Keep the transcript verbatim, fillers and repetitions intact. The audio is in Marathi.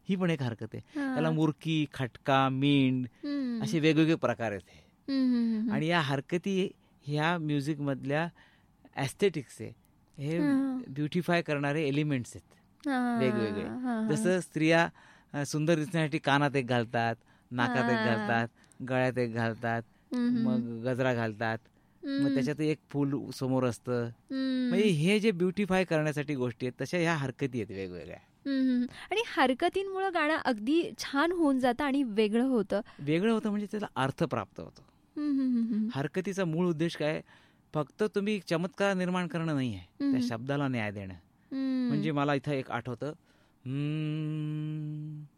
ही पण एक हरकत आहे. हा. त्याला मुरकी, खटका, मींड हम्म. असे वेगवेगळे प्रकार आहेत हे. हम्म, हम्म, हम्म. आणि या हरकती ह्या म्युझिकमधल्या ॲस्थेटिक्स आहे, हे हा. ब्युटिफाय करणारे एलिमेंट्स आहेत हा, वेगवेगळे. हा, हा. जसं स्त्रिया अ, सुंदर दिसण्यासाठी कानात एक घालतात, नाकात एक हा. घालतात, गळ्यात एक घालतात, हम्म, मग गजरा घालतात, मग हम्म. त्याच्यात एक फूल समोर असतं. म्हणजे हम्म. हे जे ब्युटिफाय करण्यासाठी गोष्टी आहेत तशा ह्या हरकती आहेत वेगवेगळ्या. हम्म. आणि हरकतींमुळे गाणं अगदी छान होऊन जातं आणि वेगळं होतं. वेगळं होतं म्हणजे त्याला अर्थ प्राप्त होतो. हम्म, हम्म, हम्म. हरकतीचा मूळ उद्देश काय? फक्त तुम्ही चमत्कार निर्माण करणं नाही आहे, त्या हम्म. शब्दाला न्याय देणं. हम्म. म्हणजे मला इथं एक आठवतं, हम्म,